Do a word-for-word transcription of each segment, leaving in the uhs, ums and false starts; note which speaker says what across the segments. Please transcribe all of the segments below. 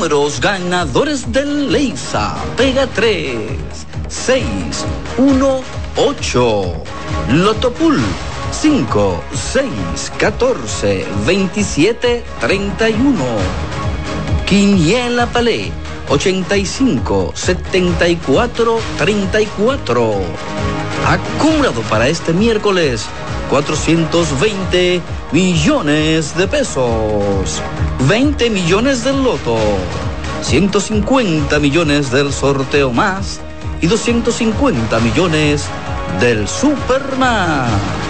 Speaker 1: Números ganadores del Leisa. Pega tres, seis, uno, ocho. Lotopool cinco, seis, catorce, veintisiete, treinta y uno. Quiniela Palé ochenta y cinco, setenta y cuatro, treinta y cuatro. Acumulado para este miércoles cuatrocientos veinte millones de pesos. veinte millones del loto, ciento cincuenta millones del sorteo más y doscientos cincuenta millones del Supermás.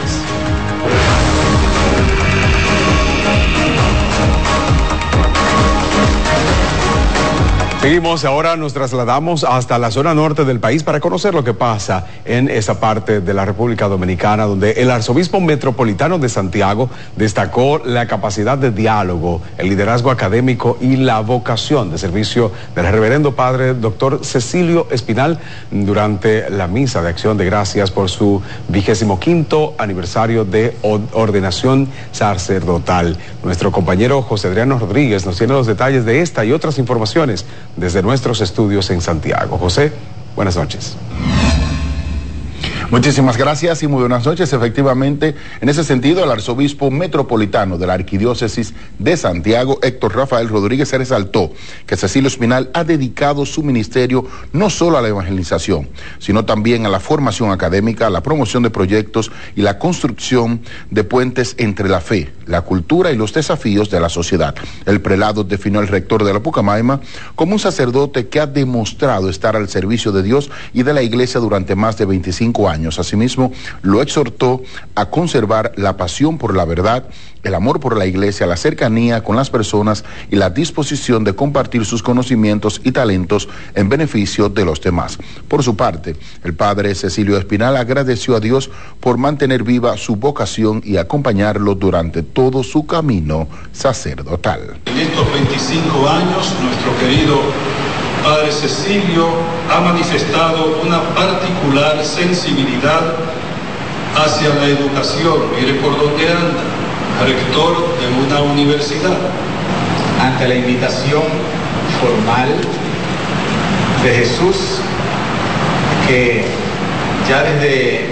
Speaker 2: Seguimos, ahora nos trasladamos hasta la zona norte del país para conocer lo que pasa en esa parte de la República Dominicana, donde el arzobispo metropolitano de Santiago destacó la capacidad de diálogo, el liderazgo académico y la vocación de servicio del reverendo padre doctor Cecilio Espinal durante la misa de acción de gracias por su vigésimo quinto aniversario de ordenación sacerdotal. Nuestro compañero José Adriano Rodríguez nos tiene los detalles de esta y otras informaciones desde nuestros estudios en Santiago. José, buenas noches.
Speaker 3: Muchísimas gracias y muy buenas noches. Efectivamente, en ese sentido, el arzobispo metropolitano de la Arquidiócesis de Santiago, Héctor Rafael Rodríguez, resaltó que Cecilio Espinal ha dedicado su ministerio no solo a la evangelización, sino también a la formación académica, a la promoción de proyectos y la construcción de puentes entre la fe, la cultura y los desafíos de la sociedad. El prelado definió al rector de la Pucamaima como un sacerdote que ha demostrado estar al servicio de Dios y de la Iglesia durante más de veinticinco años. Asimismo, lo exhortó a conservar la pasión por la verdad, el amor por la Iglesia, la cercanía con las personas y la disposición de compartir sus conocimientos y talentos en beneficio de los demás. Por su parte, el padre Cecilio Espinal agradeció a Dios por mantener viva su vocación y acompañarlo durante todo su camino sacerdotal.
Speaker 4: En estos veinticinco años, nuestro querido Padre Cecilio ha manifestado una particular sensibilidad hacia la educación. Mire por dónde anda, rector de una universidad.
Speaker 5: Ante la invitación formal de Jesús, que ya desde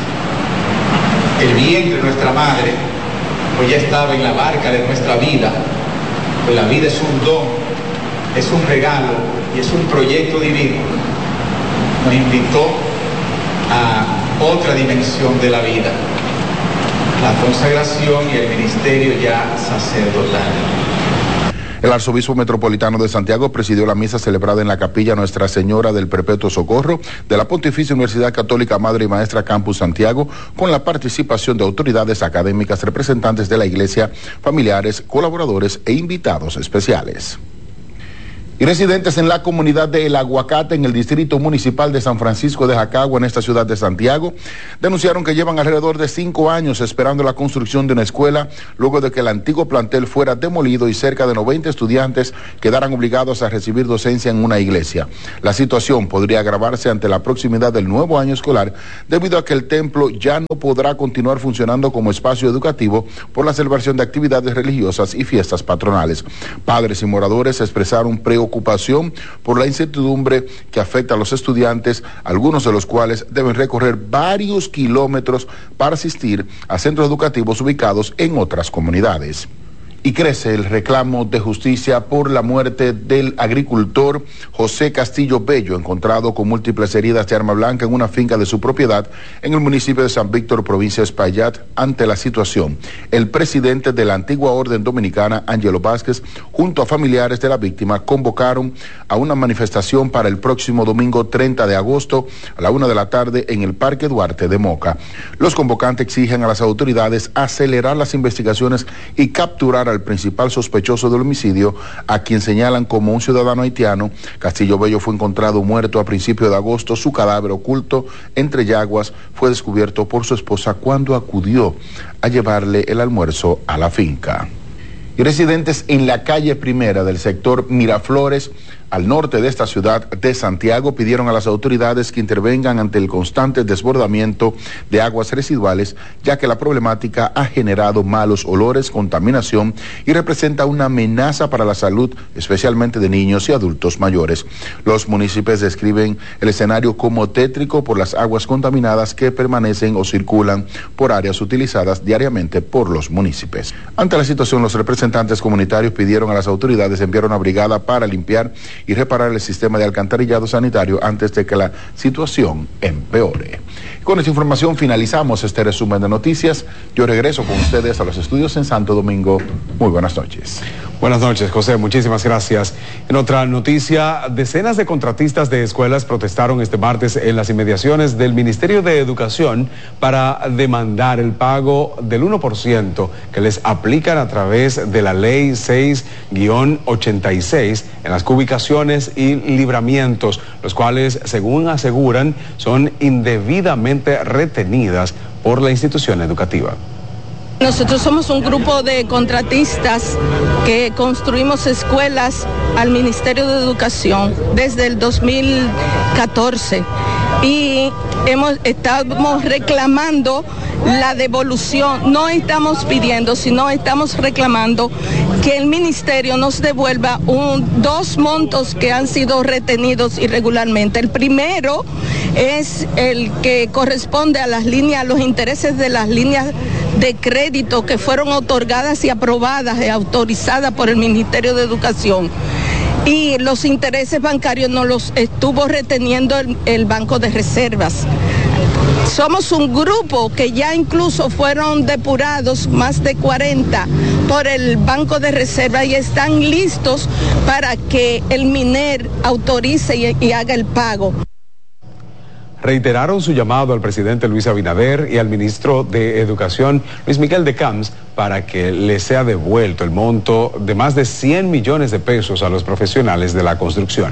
Speaker 5: el vientre de nuestra madre, pues ya estaba en la barca de nuestra vida, pues la vida es un don, es un regalo y es un proyecto divino. Nos invitó a otra dimensión de la vida, la consagración y el ministerio ya sacerdotal.
Speaker 3: El arzobispo metropolitano de Santiago presidió la misa celebrada en la capilla Nuestra Señora del Perpetuo Socorro de la Pontificia Universidad Católica Madre y Maestra Campus Santiago, con la participación de autoridades académicas, representantes de la Iglesia, familiares, colaboradores e invitados especiales. Y residentes en la comunidad de El Aguacate, en el distrito municipal de San Francisco de Jacagua, en esta ciudad de Santiago, denunciaron que llevan alrededor de cinco años esperando la construcción de una escuela, luego de que el antiguo plantel fuera demolido y cerca de noventa estudiantes quedaran obligados a recibir docencia en una iglesia. La situación podría agravarse ante la proximidad del nuevo año escolar, debido a que el templo ya no podrá continuar funcionando como espacio educativo por la celebración de actividades religiosas y fiestas patronales. Padres y moradores expresaron preocupación ocupación por la incertidumbre que afecta a los estudiantes, algunos de los cuales deben recorrer varios kilómetros para asistir a centros educativos ubicados en otras comunidades. Y crece el reclamo de justicia por la muerte del agricultor José Castillo Bello, encontrado con múltiples heridas de arma blanca en una finca de su propiedad en el municipio de San Víctor, provincia de Espaillat. Ante la situación, el presidente de la antigua Orden Dominicana, Ángelo Vázquez, junto a familiares de la víctima, convocaron a una manifestación para el próximo domingo treinta de agosto a la una de la tarde en el Parque Duarte de Moca. Los convocantes exigen a las autoridades acelerar las investigaciones y capturar al principal sospechoso del homicidio, a quien señalan como un ciudadano haitiano. Castillo Bello fue encontrado muerto a principios de agosto. Su cadáver, oculto entre yaguas, fue descubierto por su esposa cuando acudió a llevarle el almuerzo a la finca. Y residentes en la calle Primera del sector Miraflores al norte de esta ciudad de Santiago pidieron a las autoridades que intervengan ante el constante desbordamiento de aguas residuales, ya que la problemática ha generado malos olores, contaminación y representa una amenaza para la salud, especialmente de niños y adultos mayores. Los municipios describen el escenario como tétrico por las aguas contaminadas que permanecen o circulan por áreas utilizadas diariamente por los municipios. Ante la situación, los representantes comunitarios pidieron a las autoridades enviar una brigada para limpiar y reparar el sistema de alcantarillado sanitario antes de que la situación empeore. Con esta información finalizamos este resumen de noticias. Yo regreso con ustedes a los estudios en Santo Domingo. Muy buenas noches.
Speaker 2: Buenas noches, José. Muchísimas gracias. En otra noticia, decenas de contratistas de escuelas protestaron este martes en las inmediaciones del Ministerio de Educación para demandar el pago del uno por ciento que les aplican a través de la Ley seis guión ochenta y seis en las cubicaciones y libramientos, los cuales, según aseguran, son indebidamente retenidas por la institución educativa.
Speaker 6: Nosotros somos un grupo de contratistas que construimos escuelas al Ministerio de Educación desde el dos mil catorce y hemos, estamos reclamando la devolución, no estamos pidiendo, sino estamos reclamando que el ministerio nos devuelva un, dos montos que han sido retenidos irregularmente. El primero es el que corresponde a las líneas, a los intereses de las líneas de crédito que fueron otorgadas y aprobadas y autorizadas por el Ministerio de Educación. Y los intereses bancarios nos los estuvo reteniendo el, el Banco de Reservas. Somos un grupo que ya incluso fueron depurados, más de cuarenta, por el Banco de Reserva y están listos para que el MINER autorice y, y haga el pago.
Speaker 2: Reiteraron su llamado al presidente Luis Abinader y al ministro de Educación, Luis Miguel de Camps, para que le sea devuelto el monto de más de cien millones de pesos a los profesionales de la construcción.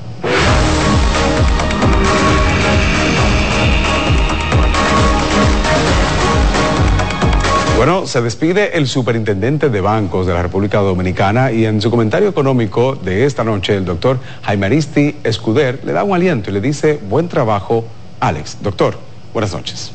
Speaker 2: Bueno, se despide el superintendente de bancos de la República Dominicana y en su comentario económico de esta noche el doctor Jaime Aristi Escuder le da un aliento y le dice buen trabajo, Alex. Doctor, buenas noches.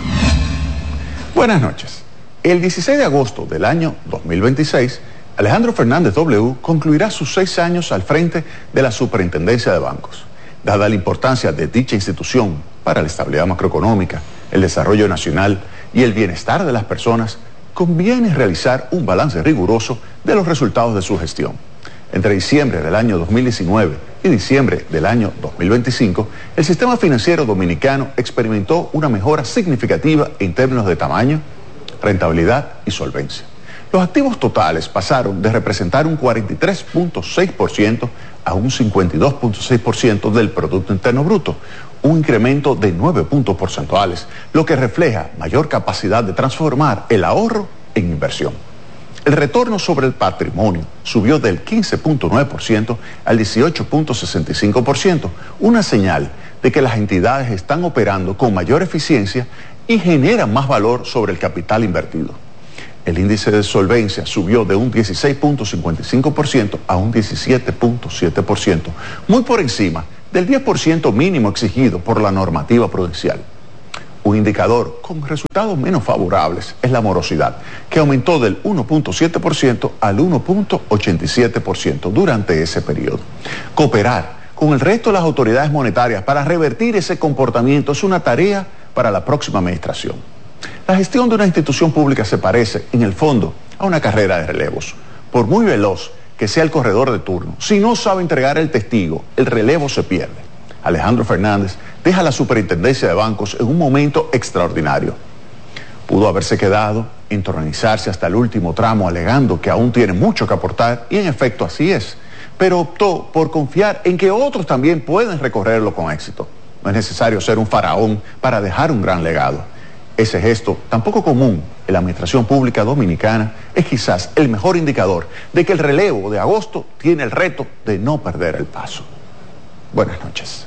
Speaker 7: Buenas noches. El dieciséis de agosto del año dos mil veintiséis, Alejandro Fernández W. concluirá sus seis años al frente de la Superintendencia de Bancos. Dada la importancia de dicha institución para la estabilidad macroeconómica, el desarrollo nacional y el bienestar de las personas, conviene realizar un balance riguroso de los resultados de su gestión. Entre diciembre del año dos mil diecinueve y diciembre del año dos mil veinticinco, el sistema financiero dominicano experimentó una mejora significativa en términos de tamaño, rentabilidad y solvencia. Los activos totales pasaron de representar un cuarenta y tres punto seis por ciento a un cincuenta y dos punto seis por ciento del Producto Interno Bruto, un incremento de nueve puntos porcentuales, lo que refleja mayor capacidad de transformar el ahorro en inversión. El retorno sobre el patrimonio subió del quince punto nueve por ciento al dieciocho punto sesenta y cinco por ciento, una señal de que las entidades están operando con mayor eficiencia y generan más valor sobre el capital invertido. El índice de solvencia subió de un dieciséis punto cincuenta y cinco por ciento a un diecisiete punto siete por ciento, muy por encima del diez por ciento mínimo exigido por la normativa prudencial. Un indicador con resultados menos favorables es la morosidad, que aumentó del uno punto siete por ciento al uno punto ochenta y siete por ciento durante ese periodo. Cooperar con el resto de las autoridades monetarias para revertir ese comportamiento es una tarea para la próxima administración. La gestión de una institución pública se parece, en el fondo, a una carrera de relevos. Por muy veloz que sea el corredor de turno, si no sabe entregar el testigo, el relevo se pierde. Alejandro Fernández deja la superintendencia de bancos en un momento extraordinario. Pudo haberse quedado, entronizarse hasta el último tramo alegando que aún tiene mucho que aportar, y en efecto así es, pero optó por confiar en que otros también pueden recorrerlo con éxito. No es necesario ser un faraón para dejar un gran legado. Ese gesto, tan poco común en la administración pública dominicana, es quizás el mejor indicador de que el relevo de agosto tiene el reto de no perder el paso. Buenas noches.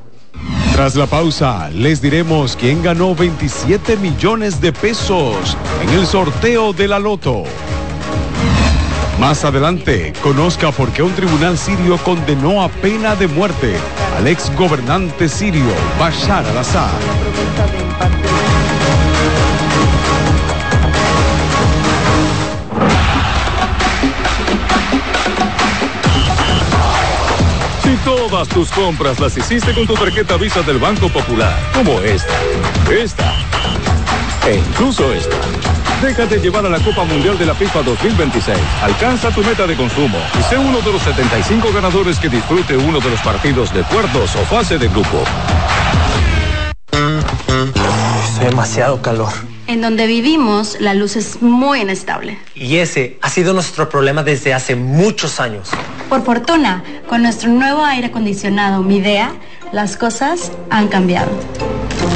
Speaker 2: Tras la pausa, les diremos quién ganó veintisiete millones de pesos en el sorteo de la Loto. Más adelante, conozca por qué un tribunal sirio condenó a pena de muerte al ex gobernante sirio Bashar al-Assad.
Speaker 8: Si todas tus compras las hiciste con tu tarjeta Visa del Banco Popular, como esta, esta e incluso esta, déjate llevar a la Copa Mundial de la FIFA dos mil veintiséis. Alcanza tu meta de consumo y sé uno de los setenta y cinco ganadores que disfrute uno de los partidos de cuartos o fase de grupo.
Speaker 9: Hace demasiado calor.
Speaker 10: En donde vivimos, la luz es muy inestable.
Speaker 9: Y ese ha sido nuestro problema desde hace muchos años.
Speaker 10: Por fortuna, con nuestro nuevo aire acondicionado Midea, las cosas han cambiado.